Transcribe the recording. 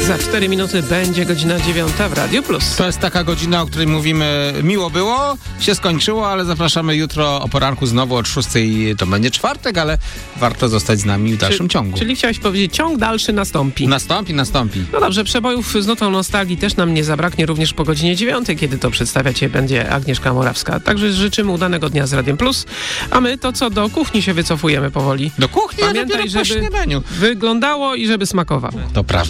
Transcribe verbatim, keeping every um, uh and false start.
Za cztery minuty będzie godzina dziewiąta w Radio Plus. To jest taka godzina, o której mówimy, miło było, się skończyło, ale zapraszamy jutro o poranku znowu od szóstej. To będzie czwartek, ale warto zostać z nami w dalszym Czy, ciągu. Czyli chciałeś powiedzieć, ciąg dalszy nastąpi. Nastąpi, nastąpi. No dobrze, przebojów z nutą nostalgii też nam nie zabraknie również po godzinie dziewiątej, kiedy to przedstawiacie będzie Agnieszka Morawska. Także życzymy udanego dnia z Radiem Plus, a my to co, do kuchni się wycofujemy powoli. Do kuchni, Pamiętaj, ja dopiero po żeby śniadaniu. wyglądało i żeby smakowało. To prawda.